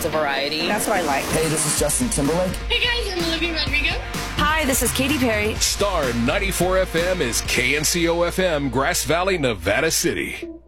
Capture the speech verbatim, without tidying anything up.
it's a variety. That's what I like. Hey, this is Justin Timberlake. Hey guys, I'm Olivia Rodrigo. Hi, this is Katy Perry. Star ninety-four F M is K N C O F M, Grass Valley, Nevada City.